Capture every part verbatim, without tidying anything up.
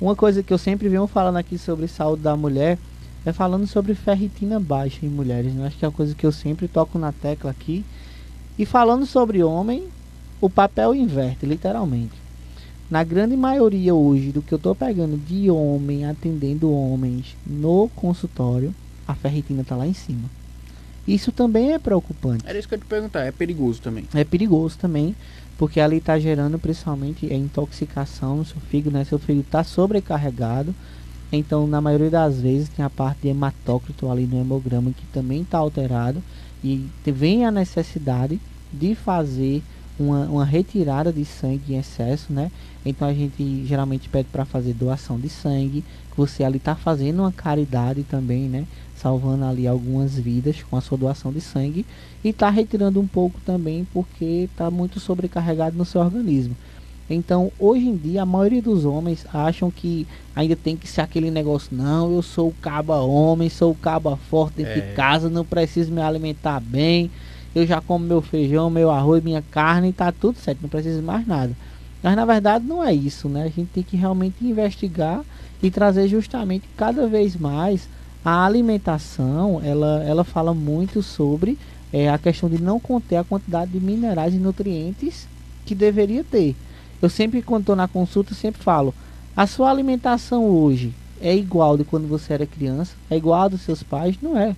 Uma coisa que eu sempre venho falando aqui sobre saúde da mulher é falando sobre ferritina baixa em mulheres, né? Acho que é uma coisa que eu sempre toco na tecla aqui. E falando sobre homem, o papel inverte, literalmente. Na grande maioria hoje do que eu tô pegando de homem atendendo homens no consultório, a ferritina tá lá em cima. Isso também é preocupante. Era isso que eu ia te perguntar, é perigoso também? É perigoso também, porque ali tá gerando principalmente a intoxicação no seu fígado, né? Seu fígado tá sobrecarregado. Então, na maioria das vezes, tem a parte de hematócrito ali no hemograma que também está alterado. E vem a necessidade de fazer uma, uma retirada de sangue em excesso, né? Então, a gente geralmente pede para fazer doação de sangue. Que você ali está fazendo uma caridade também, né? Salvando ali algumas vidas com a sua doação de sangue. E está retirando um pouco também porque está muito sobrecarregado no seu organismo. Então, hoje em dia, a maioria dos homens acham que ainda tem que ser aquele negócio, não, eu sou o caba homem, sou o caba forte dentro é. de casa, não preciso me alimentar bem, eu já como meu feijão, meu arroz, minha carne, tá tudo certo, não preciso mais nada. Mas, na verdade, não é isso, né? A gente tem que realmente investigar e trazer justamente cada vez mais a alimentação, ela, ela fala muito sobre é, a questão de não conter a quantidade de minerais e nutrientes que deveria ter. Eu sempre, quando estou na consulta, sempre falo, a sua alimentação hoje é igual de quando você era criança? É igual a dos seus pais? Não é.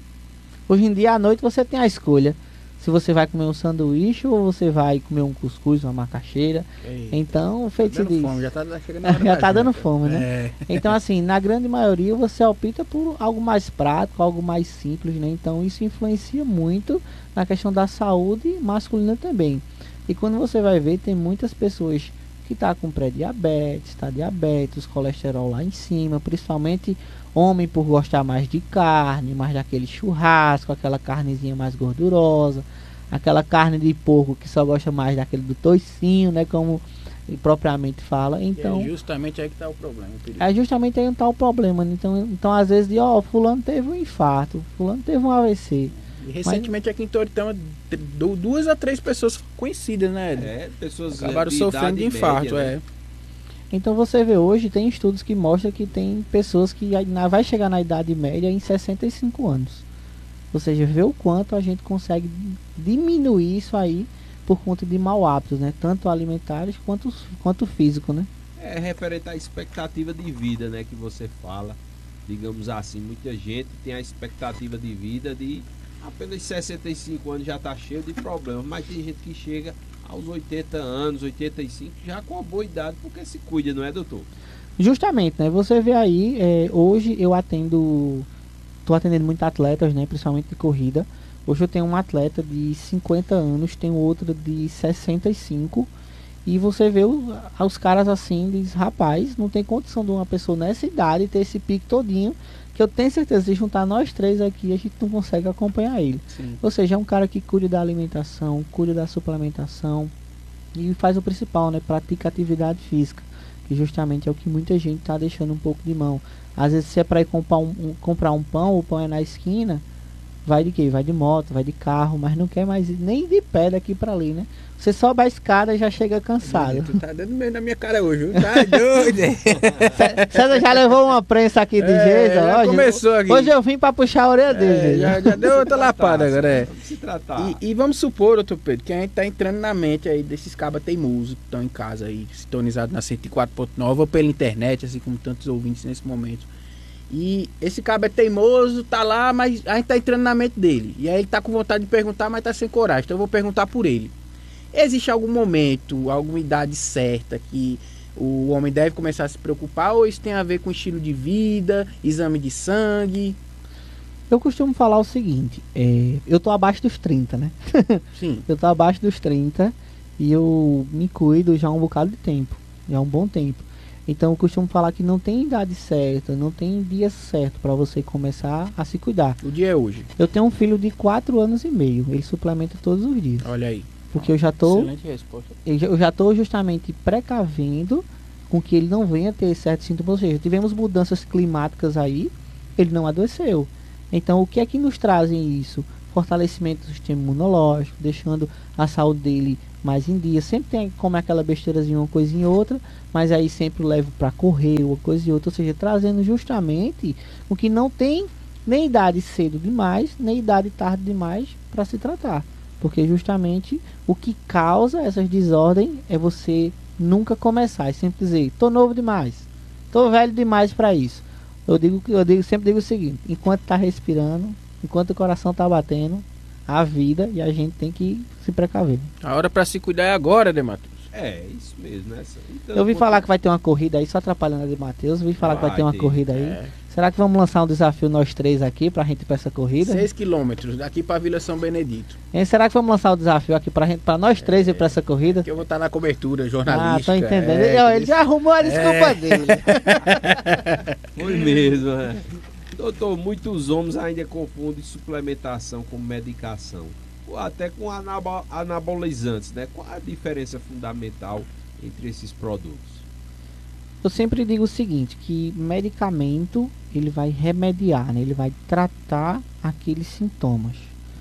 Hoje em dia, à noite, você tem a escolha. Se você vai comer um sanduíche ou você vai comer um cuscuz, uma macaxeira. Eita, então, feito tá disso. Fome, já está chegando já tá dando fome, né? É. Então, assim, na grande maioria, você opta por algo mais prático, algo mais simples, né? Então, isso influencia muito na questão da saúde masculina também. E quando você vai ver, tem muitas pessoas que estão tá com pré-diabetes, tá diabetes, colesterol lá em cima, principalmente homem por gostar mais de carne, mais daquele churrasco, aquela carnezinha mais gordurosa, aquela carne de porco que só gosta mais daquele do toicinho, né, como ele propriamente fala. Então, é justamente aí que está o problema. O é justamente aí que está o problema. Então, então às vezes, de, ó, fulano teve um infarto, fulano teve um A V C. E recentemente Mas... aqui em Toritama, duas a três pessoas conhecidas, né? É, pessoas acabaram sofrendo de infarto, média, é. Né? Então você vê hoje, tem estudos que mostram que tem pessoas que vai chegar na idade média em sessenta e cinco anos. Ou seja, vê o quanto a gente consegue diminuir isso aí por conta de mau hábitos, né? Tanto alimentares quanto, quanto físico, né? É referente à expectativa de vida, né? Que você fala, digamos assim, muita gente tem a expectativa de vida de apenas sessenta e cinco anos, já está cheio de problemas, mas tem gente que chega aos oitenta anos, oitenta e cinco, já com uma boa idade, porque se cuida, não é, doutor? Justamente, né? Você vê aí, é, hoje eu atendo, tô atendendo muitos atletas, né? Principalmente de corrida. Hoje eu tenho um atleta de cinquenta anos, tenho outro de sessenta e cinco, e você vê o, os caras assim, diz, rapaz, não tem condição de uma pessoa nessa idade ter esse pique todinho, que eu tenho certeza, se juntar nós três aqui, a gente não consegue acompanhar ele. Sim. Ou seja, é um cara que cuida da alimentação, cuida da suplementação e faz o principal, né? Pratica atividade física, que justamente é o que muita gente está deixando um pouco de mão. Às vezes, se é para ir comprar um, um, comprar um pão, o pão é na esquina, vai de quê? Vai de moto, vai de carro, mas não quer mais ir nem de pé daqui para ali, né? Você sobe a escada e já chega cansado. Tu tá dando meio na minha cara hoje, viu? Tá doido. César já levou uma prensa aqui de é, jeito, já hoje. Começou aqui. Hoje eu vim para puxar a orelha dele. É, já, já deu outra lapada agora, é. Vamos se tratar. E, e vamos supor, doutor Pedro, que a gente tá entrando na mente aí desses cabas teimosos que estão em casa aí, sintonizados na cento e quatro ponto nove ou pela internet, assim como tantos ouvintes nesse momento. E esse cabo é teimoso, tá lá, mas a gente tá entrando na mente dele. E aí ele tá com vontade de perguntar, mas tá sem coragem. Então eu vou perguntar por ele. Existe algum momento, alguma idade certa que o homem deve começar a se preocupar? Ou isso tem a ver com estilo de vida, exame de sangue? Eu costumo falar o seguinte, é, eu tô abaixo dos trinta, né? Sim. Eu tô abaixo dos trinta e eu me cuido já há um bocado de tempo, já há um bom tempo. Então eu costumo falar que não tem idade certa, não tem dia certo para você começar a se cuidar. O dia é hoje. Eu tenho um filho de quatro anos e meio, ele suplementa todos os dias. Olha aí. Porque eu já tô, excelente resposta. Eu já, eu já tô justamente precavendo com que ele não venha ter certos sintomas. Ou seja, tivemos mudanças climáticas aí, ele não adoeceu. Então o que é que nos trazem isso? Fortalecimento do sistema imunológico, deixando a saúde dele mais em dia. Sempre tem como aquela besteirazinha, uma coisinha e outra, mas aí sempre levo para correr, uma coisa e outra, ou seja, trazendo justamente o que não tem nem idade cedo demais, nem idade tarde demais para se tratar. Porque justamente o que causa essas desordens é você nunca começar, é sempre dizer, tô novo demais, tô velho demais para isso. Eu digo, eu digo, sempre digo o seguinte, enquanto tá respirando, enquanto o coração tá batendo, a vida, e a gente tem que se precaver. A hora para se cuidar é agora, Demetrius. É, isso mesmo, né? Então, eu ouvi falar que vai ter uma corrida aí, só atrapalhando a de Matheus, ouvi falar vai que vai ter uma ter, corrida aí. É. Será que vamos lançar um desafio nós três aqui pra gente ir pra essa corrida? Seis quilômetros, daqui pra Vila São Benedito. E será que vamos lançar o desafio aqui pra, gente, pra nós três é, ir pra essa corrida? Que eu vou estar na cobertura jornalística. Ah, tô entendendo. É, ele, ele já arrumou a desculpa é. dele. Foi mesmo, né? Doutor, muitos homens ainda confundem suplementação com medicação, ou até com anabo anabolizantes, né? Qual a diferença fundamental entre esses produtos? Eu sempre digo o seguinte, que medicamento ele vai remediar, né? Ele vai tratar aqueles sintomas.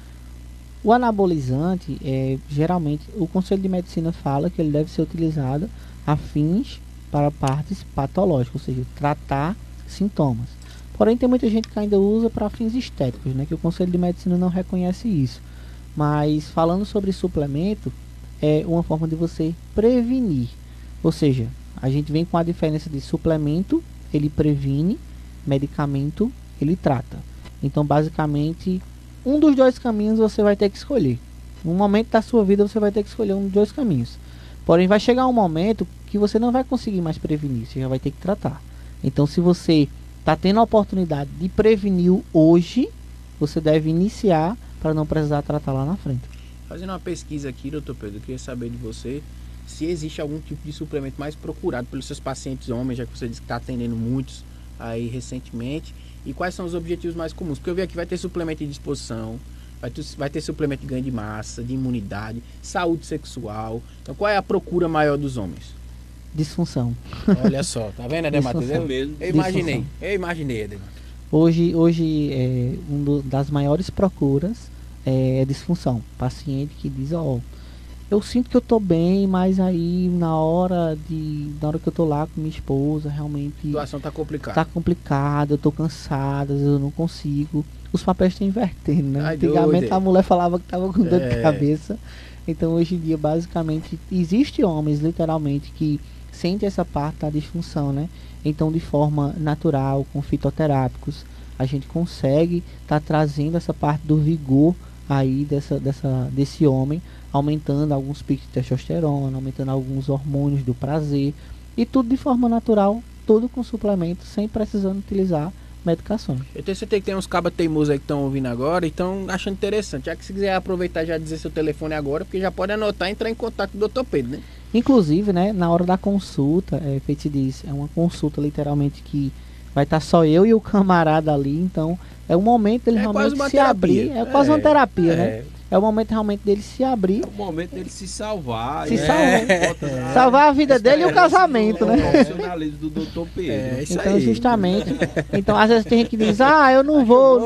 O anabolizante, é, geralmente, o Conselho de Medicina fala que ele deve ser utilizado a fins para partes patológicas, ou seja, tratar sintomas. Porém, tem muita gente que ainda usa para fins estéticos, né? Que o Conselho de Medicina não reconhece isso. Mas, falando sobre suplemento, é uma forma de você prevenir. Ou seja, a gente vem com a diferença de suplemento, ele previne, medicamento, ele trata. Então, basicamente, um dos dois caminhos você vai ter que escolher. Um momento da sua vida você vai ter que escolher um dos dois caminhos. Porém, vai chegar um momento que você não vai conseguir mais prevenir, você já vai ter que tratar. Então, se você está tendo a oportunidade de prevenir hoje, você deve iniciar para não precisar tratar lá na frente. Fazendo uma pesquisa aqui, doutor Pedro, eu queria saber de você se existe algum tipo de suplemento mais procurado pelos seus pacientes homens, já que você disse que está atendendo muitos aí recentemente, e quais são os objetivos mais comuns? Porque eu vi aqui vai ter suplemento de disposição, vai ter, vai ter suplemento de ganho de massa, de imunidade, saúde sexual. Então, qual é a procura maior dos homens? Disfunção. Olha só, tá vendo, Adematheus? Eu, eu imaginei, eu imaginei, Adematheus. Hoje, hoje é, uma das maiores procuras é disfunção. Paciente que diz, ó, oh, eu sinto que eu tô bem, mas aí na hora de na hora que eu tô lá com minha esposa, realmente a situação tá complicada. Tá complicada, eu tô cansada, eu não consigo. Os papéis estão invertendo, né? Ai, antigamente doido. A mulher falava que tava com dor é. de cabeça. Então hoje em dia, basicamente, existe homens, literalmente, que sentem essa parte da disfunção, né? Então, de forma natural, com fitoterápicos, a gente consegue estar tá trazendo essa parte do vigor aí dessa, dessa, desse homem, aumentando alguns picos de testosterona, aumentando alguns hormônios do prazer, e tudo de forma natural, tudo com suplemento, sem precisando utilizar medicações. Eu tenho certeza que tem uns cabas teimosos aí que estão ouvindo agora e estão achando interessante. Já que se quiser aproveitar e já dizer seu telefone agora, porque já pode anotar e entrar em contato com o doutor Pedro, né? Inclusive, né, na hora da consulta, é, feito se diz, é uma consulta literalmente que vai estar só eu e o camarada ali, então é o momento dele é realmente se terapia. abrir, é quase é, uma terapia, é. né? É o momento realmente dele se abrir. É o momento dele se salvar. Se é. salvar. É. Salvar a vida dele e o casamento, do, né? O profissionalismo do doutor Pedro. É, isso então, aí. justamente. Então, às vezes tem gente que diz, ah, eu não vou.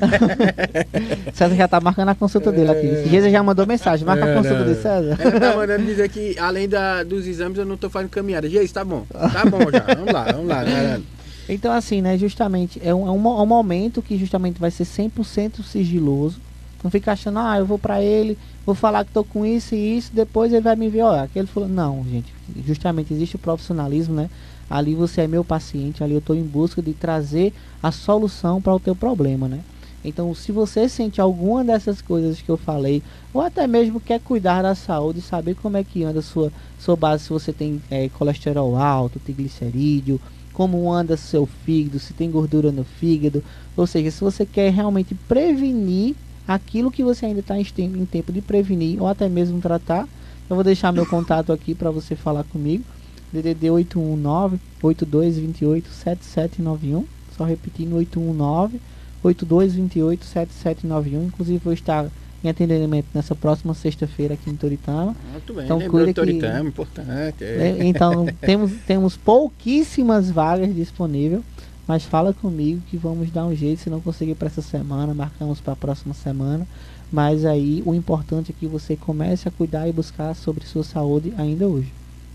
César já tá marcando a consulta dele aqui. Esse dia já mandou mensagem, marca é, a consulta de César. Ele tá mandando dizer que, além da, dos exames, eu não tô fazendo caminhada. Gente, tá bom. Tá bom já. Vamos lá, vamos lá. Galera. Então, assim, né, justamente, é um, é um momento que justamente vai ser cem por cento sigiloso. Não fica achando, ah, eu vou pra ele, vou falar que tô com isso e isso, depois ele vai me ver, olha, aquele falou, não, gente, justamente existe o profissionalismo, né? Ali você é meu paciente, ali eu tô em busca de trazer a solução para o teu problema, né? Então, se você sente alguma dessas coisas que eu falei, ou até mesmo quer cuidar da saúde, saber como é que anda a sua, sua base, se você tem é, colesterol alto, triglicerídeo, como anda seu fígado, se tem gordura no fígado, ou seja, se você quer realmente prevenir aquilo que você ainda está em, em tempo de prevenir ou até mesmo tratar, eu vou deixar meu contato aqui para você falar comigo, D D D oito um nove, oito dois dois oito, sete sete nove um, só repetindo, oito um nove, oito dois dois oito, sete sete nove um, inclusive vou estar em atendimento nessa próxima sexta-feira aqui em Toritama. Muito bem, então, lembrou de Toritama, que... importante. É. Então, temos, temos pouquíssimas vagas disponíveis, mas fala comigo que vamos dar um jeito, se não conseguir para essa semana, marcamos para a próxima semana. Mas aí o importante é que você comece a cuidar e buscar sobre sua saúde ainda hoje.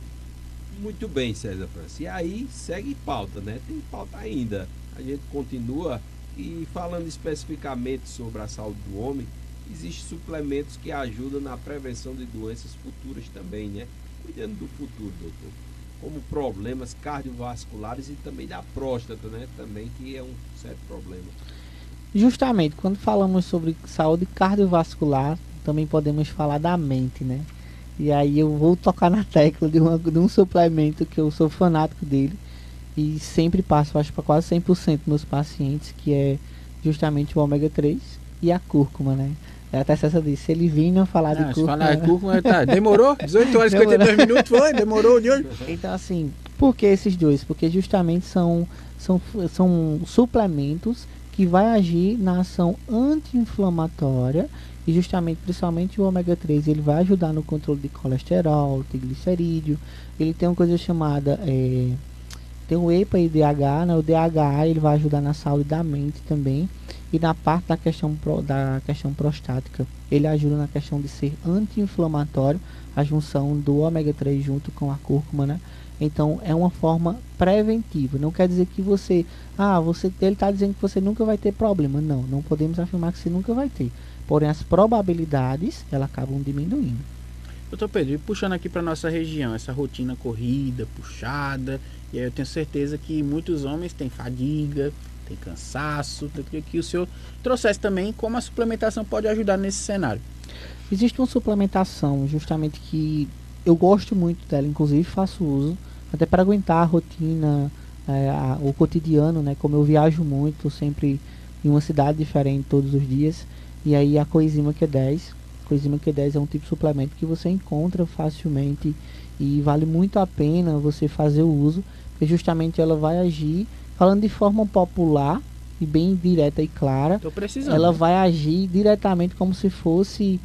Muito bem, César França. E aí segue pauta, né? Tem pauta ainda. A gente continua e falando especificamente sobre a saúde do homem, existem suplementos que ajudam na prevenção de doenças futuras também, né? Cuidando do futuro, doutor. Como problemas cardiovasculares e também da próstata, né? Também que é um certo problema. Justamente, quando falamos sobre saúde cardiovascular, também podemos falar da mente, né? E aí eu vou tocar na tecla de, uma, de um suplemento que eu sou fanático dele e sempre passo, acho para quase cem por cento dos meus pacientes, que é justamente o ômega três e a cúrcuma, né? É até César disse, se ele vir não falar Não, de se cúrcuma... falar de cúrcuma, tá, demorou? dezoito horas e cinquenta e dois minutos, foi? Demorou de hoje? Então assim, por que esses dois? Porque justamente são, são, são suplementos que vai agir na ação anti-inflamatória e justamente, principalmente o ômega três, ele vai ajudar no controle de colesterol, triglicerídeo. Ele tem uma coisa chamada, é, tem o EPA e D H, né? O D H A ele vai ajudar na saúde da mente também e na parte da questão, pro, da questão prostática. Ele ajuda na questão de ser anti-inflamatório, a junção do ômega três junto com a cúrcuma, né? Então é uma forma preventiva. Não quer dizer que você, ah, você, ele está dizendo que você nunca vai ter problema. Não, não podemos afirmar que você nunca vai ter. Porém, as probabilidades, elas acabam diminuindo. Doutor Pedro, e puxando aqui para nossa região, essa rotina corrida, puxada, e aí eu tenho certeza que muitos homens têm fadiga, têm cansaço. Eu queria que o senhor trouxesse também como a suplementação pode ajudar nesse cenário. Existe uma suplementação, justamente que eu gosto muito dela, inclusive faço uso, até para aguentar a rotina, é, a, o cotidiano, né? Como eu viajo muito, sempre em uma cidade diferente todos os dias. E aí a coenzima Q dez, coenzima Q dez é um tipo de suplemento que você encontra facilmente e vale muito a pena você fazer o uso, porque justamente ela vai agir, falando de forma popular e bem direta e clara, Tô precisando, ela né? vai agir diretamente como se fosse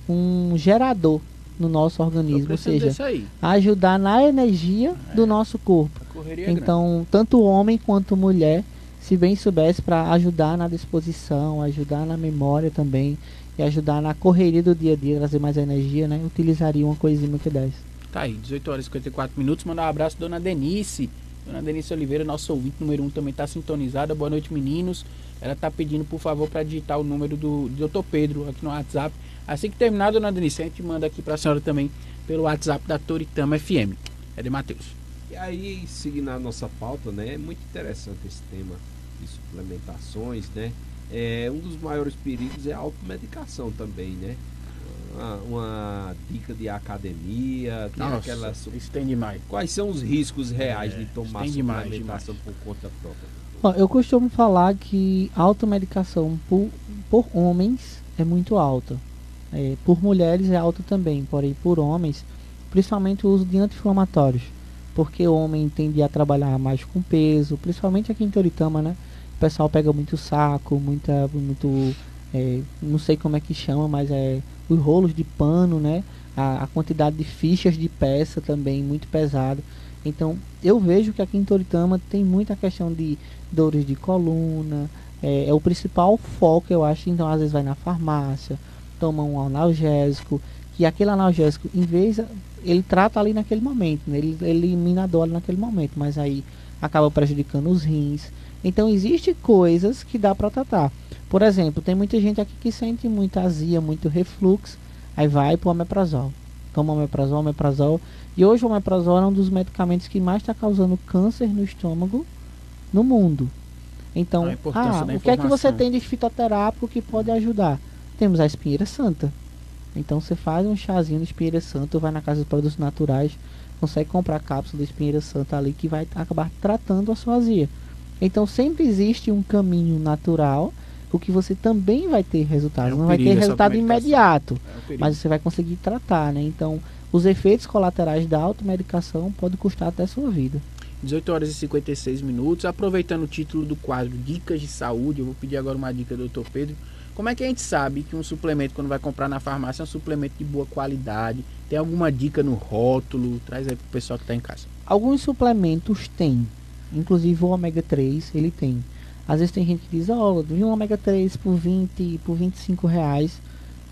um gerador no nosso organismo, ou seja, Desse aí. ajudar na energia É. do nosso corpo. A correria é Então, tanto homem quanto mulher, se bem soubesse, para ajudar na disposição, ajudar na memória também e ajudar na correria do dia a dia, trazer mais energia, né? Utilizaria uma coenzima Q dez. Tá aí, dezoito horas e cinquenta e quatro minutos. Mandar um abraço dona Denise. Dona Denise Oliveira, nosso ouvinte número um, também está sintonizada. Boa noite, meninos. Ela está pedindo, por favor, para digitar o número do, do doutor Pedro aqui no WhatsApp. Assim que terminar, dona Denise, a gente manda aqui para a senhora também pelo WhatsApp da Toritama F M. É de Matheus. E aí, seguindo a nossa pauta, né? É muito interessante esse tema de suplementações, né? É, um dos maiores perigos é a automedicação também, né? Uma, uma dica de academia, tem Nossa, aquela... isso tem demais. Quais são os riscos reais É, de tomar tem demais, suplementação por conta própria? Ó, eu costumo falar que a automedicação por, por homens é muito alta. É, por mulheres é alta também, porém por homens, principalmente o uso de anti-inflamatórios. Porque o homem tende a trabalhar mais com peso, principalmente aqui em Toritama, né? O pessoal pega muito saco, muita, muito, é, não sei como é que chama, mas é os rolos de pano, né? A, a quantidade de fichas de peça também muito pesado. Então eu vejo que aqui em Toritama tem muita questão de dores de coluna, é, é o principal foco, eu acho. Então às vezes vai na farmácia, toma um analgésico, que aquele analgésico, em vez, ele trata ali naquele momento, né? ele, ele elimina a dor ali naquele momento, mas aí acaba prejudicando os rins. Então existem coisas que dá para tratar. Por exemplo, tem muita gente aqui que sente muita azia, muito refluxo, aí vai pro omeprazol. Toma omeprazol, omeprazol. E hoje o omeprazol é um dos medicamentos que mais está causando câncer no estômago no mundo. Então, A importância ah, da o que é que você informação. tem de fitoterápico que pode ajudar? Temos a espinheira santa. Então você faz um chazinho de espinheira santa, vai na casa dos produtos naturais, consegue comprar cápsula de espinheira santa ali que vai acabar tratando a sua azia. Então sempre existe um caminho natural, o que você também vai ter resultado. É um Não vai ter perigo essa resultado automedicação. imediato, É o perigo. mas você vai conseguir tratar, né? Então os efeitos colaterais da automedicação podem custar até a sua vida. dezoito horas e cinquenta e seis minutos. Aproveitando o título do quadro Dicas de Saúde, eu vou pedir agora uma dica do doutor Pedro. Como é que a gente sabe que um suplemento, quando vai comprar na farmácia, é um suplemento de boa qualidade? Tem alguma dica no rótulo? Traz aí pro pessoal que está em casa. Alguns suplementos têm, inclusive o ômega três, ele tem. Às vezes tem gente que diz, ó, oh, vi um ômega três por vinte, por vinte e cinco reais.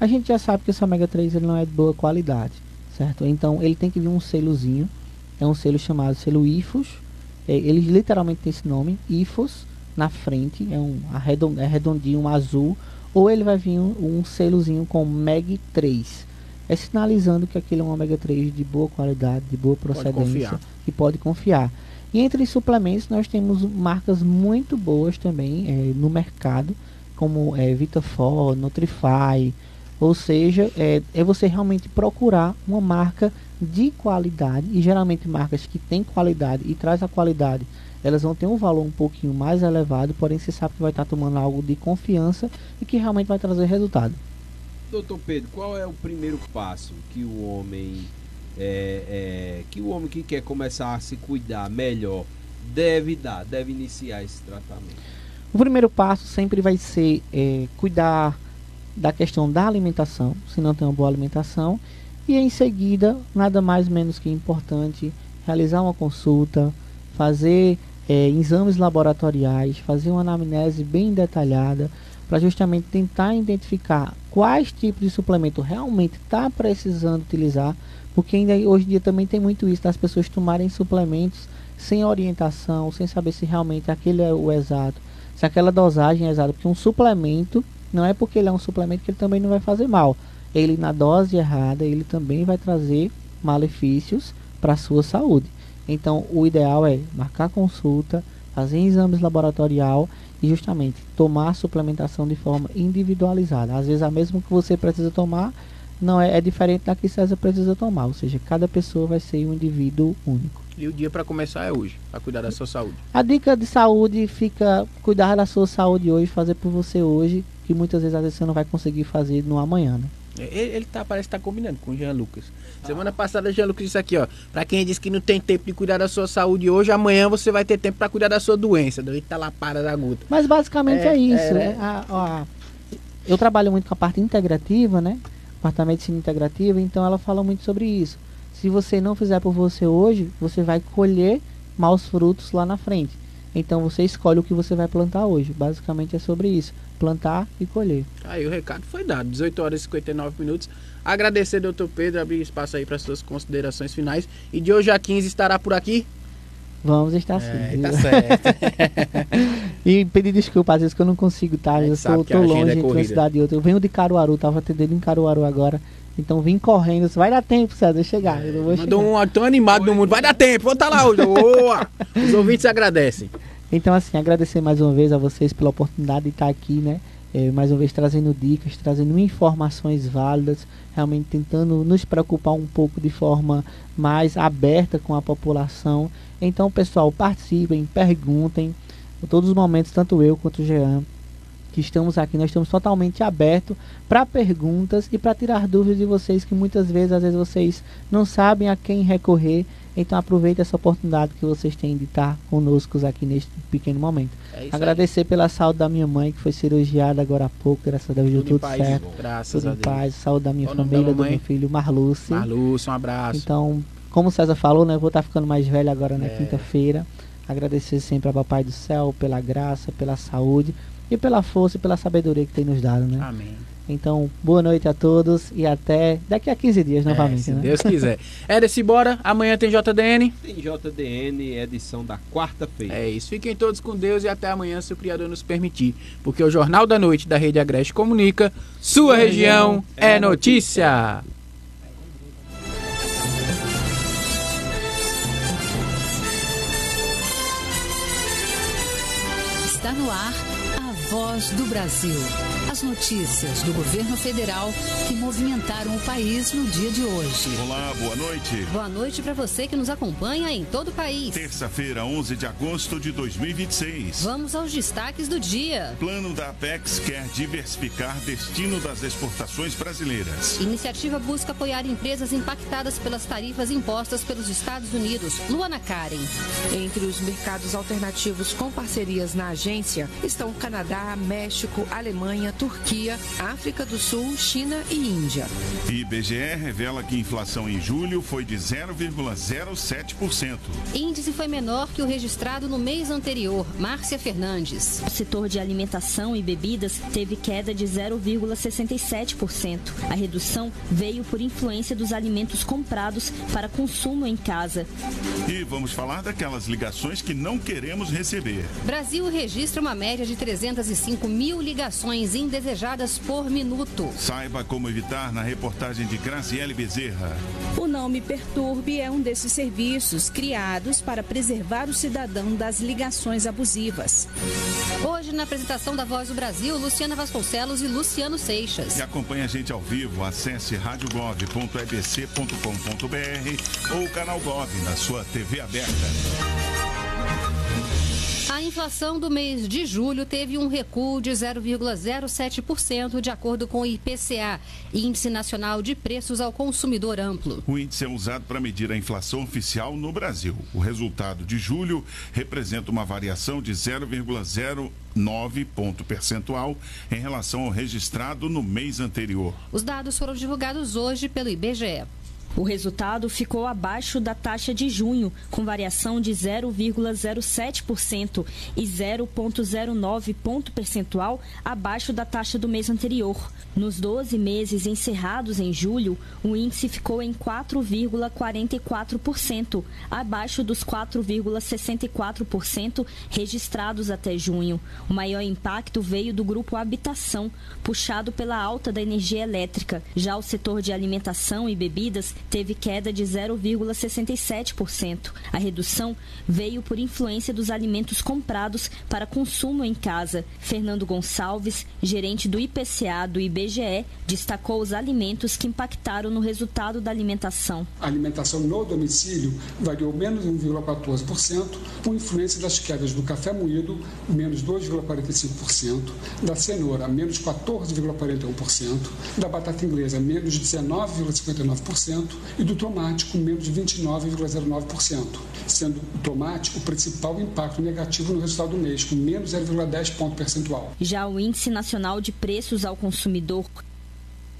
a gente já sabe que esse ômega três ele não é de boa qualidade, certo? Então ele tem que vir um selozinho, é um selo chamado selo I F O S, é, ele literalmente tem esse nome, I F O S, na frente, é um arredond, é redondinho, um azul, ou ele vai vir um, um selozinho com omega três, é sinalizando que aquele é um ômega três de boa qualidade, de boa procedência, e pode confiar. E entre os suplementos nós temos marcas muito boas também é, no mercado, como é, Vitafor, Nutrify, ou seja, é, é você realmente procurar uma marca de qualidade, e geralmente marcas que têm qualidade e traz a qualidade, elas vão ter um valor um pouquinho mais elevado, porém você sabe que vai estar tomando algo de confiança e que realmente vai trazer resultado. Doutor Pedro, qual é o primeiro passo que o homem é, é, que o homem que quer começar a se cuidar melhor deve dar, deve iniciar esse tratamento? O primeiro passo sempre vai ser é, cuidar da questão da alimentação, se não tem uma boa alimentação, e em seguida, nada mais menos que importante, realizar uma consulta, fazer é, exames laboratoriais, fazer uma anamnese bem detalhada, para justamente tentar identificar quais tipos de suplemento realmente está precisando utilizar, porque ainda hoje em dia também tem muito isso, das pessoas tomarem suplementos sem orientação, sem saber se realmente aquele é o exato, se aquela dosagem é exata, porque um suplemento, não é porque ele é um suplemento que ele também não vai fazer mal. Ele, na dose errada, ele também vai trazer malefícios para a sua saúde. Então, o ideal é marcar consulta, fazer exames laboratorial e justamente tomar a suplementação de forma individualizada. Às vezes, a mesma que você precisa tomar não é, é diferente da que César precisa tomar. Ou seja, cada pessoa vai ser um indivíduo único. E o dia para começar é hoje, para cuidar da sua saúde. A dica de saúde fica cuidar da sua saúde hoje, fazer por você hoje, que muitas vezes, às vezes você não vai conseguir fazer no amanhã, né? Ele, ele tá, parece que tá combinando com o Jean Lucas. Semana ah. passada o Jean Lucas disse aqui, ó, pra quem diz que não tem tempo de cuidar da sua saúde hoje, amanhã você vai ter tempo para cuidar da sua doença. Daí tá lá para da gota. Mas basicamente é, é isso, é, né? A, a, eu trabalho muito com a parte integrativa, né? Parte da medicina integrativa, então ela fala muito sobre isso. Se você não fizer por você hoje, você vai colher maus frutos lá na frente. Então você escolhe o que você vai plantar hoje. Basicamente é sobre isso. Plantar e colher. Aí o recado foi dado. dezoito horas e cinquenta e nove minutos. Agradecer, doutor Pedro, abrir espaço aí para suas considerações finais. E de hoje a quinze estará por aqui? Vamos estar sim. É, tá certo. E pedir desculpa, às vezes que eu não consigo estar. Eu tô, tô longe é entre uma cidade e outra. Eu venho de Caruaru, tava atendendo em Caruaru agora. Então vim correndo. Vai dar tempo, César, de chegar. Eu não vou Mandou chegar. Um tão animado no mundo. Vai dar tempo, vou estar lá hoje. Boa! Os ouvintes agradecem. Então, assim, agradecer mais uma vez a vocês pela oportunidade de estar aqui, né? É, mais uma vez trazendo dicas, trazendo informações válidas, realmente tentando nos preocupar um pouco de forma mais aberta com a população. Então, pessoal, participem, perguntem. Em todos os momentos, tanto eu quanto o Jean, que estamos aqui, nós estamos totalmente abertos para perguntas e para tirar dúvidas de vocês, que muitas vezes, às vezes, vocês não sabem a quem recorrer. Então aproveite essa oportunidade que vocês têm de estar conosco aqui neste pequeno momento. É Agradecer aí. Pela saúde da minha mãe, que foi cirurgiada agora há pouco, graças a Deus deu tudo, tudo certo. Graças tudo a em Deus. paz, saúde da minha Qual família, do meu filho Marluce. Marluce, um abraço. Então, como o César falou, né, eu vou estar ficando mais velho agora na é. quinta-feira. Agradecer sempre ao Papai do Céu pela graça, pela saúde e pela força e pela sabedoria que tem nos dado, né? Amém. Então, boa noite a todos e até daqui a quinze dias novamente, é, se né? Deus quiser. Éder, bora. Amanhã tem J D N. Tem J D N, edição da quarta-feira. É isso. Fiquem todos com Deus e até amanhã, se o Criador nos permitir. Porque o Jornal da Noite da Rede Agreste comunica. Sua região é notícia. Está no ar a Voz do Brasil. As notícias do governo federal que movimentaram o país no dia de hoje. Olá, boa noite. Boa noite para você que nos acompanha em todo o país. Terça-feira, onze de agosto de dois mil e vinte e seis. Vamos aos destaques do dia. Plano da Apex quer diversificar destino das exportações brasileiras. Iniciativa busca apoiar empresas impactadas pelas tarifas impostas pelos Estados Unidos. Luana Karen. Entre os mercados alternativos com parcerias na agência estão o Canadá, Canadá, México, Alemanha, Turquia, África do Sul, China e Índia. I B G E revela que a inflação em julho foi de zero vírgula zero sete por cento. Índice foi menor que o registrado no mês anterior. Márcia Fernandes. O setor de alimentação e bebidas teve queda de zero vírgula sessenta e sete por cento. A redução veio por influência dos alimentos comprados para consumo em casa. E vamos falar daquelas ligações que não queremos receber. Brasil registra uma média de trezentas e cinco mil ligações indesejadas por minuto. Saiba como evitar na reportagem de Graziele Bezerra. O Não Me Perturbe é um desses serviços criados para preservar o cidadão das ligações abusivas. Hoje, na apresentação da Voz do Brasil, Luciana Vasconcelos e Luciano Seixas. E acompanhe a gente ao vivo, acesse rádio gov ponto e b c ponto com ponto b r ou o canal Gov na sua T V aberta. A inflação do mês de julho teve um recuo de zero vírgula zero sete por cento, de acordo com o I P C A, Índice Nacional de Preços ao Consumidor Amplo. O índice é usado para medir a inflação oficial no Brasil. O resultado de julho representa uma variação de zero vírgula zero nove ponto percentual em relação ao registrado no mês anterior. Os dados foram divulgados hoje pelo I B G E. O resultado ficou abaixo da taxa de junho, com variação de zero vírgula zero sete por cento e zero vírgula zero nove ponto percentual abaixo da taxa do mês anterior. Nos doze meses encerrados em julho, o índice ficou em quatro vírgula quarenta e quatro por cento, abaixo dos quatro vírgula sessenta e quatro por cento registrados até junho. O maior impacto veio do grupo habitação, puxado pela alta da energia elétrica. Já o setor de alimentação e bebidas teve queda de zero vírgula sessenta e sete por cento. A redução veio por influência dos alimentos comprados para consumo em casa. Fernando Gonçalves, gerente do I P C A do I B G E, destacou os alimentos que impactaram no resultado da alimentação. A alimentação no domicílio variou menos um vírgula quatorze por cento, com influência das quedas do café moído, menos dois vírgula quarenta e cinco por cento, da cenoura, menos quatorze vírgula quarenta e um por cento, da batata inglesa, menos dezenove vírgula cinquenta e nove por cento, e do tomate com menos de vinte e nove vírgula zero nove por cento, sendo o tomate o principal impacto negativo no resultado do mês, com menos zero vírgula dez ponto percentual. Já o Índice Nacional de Preços ao Consumidor,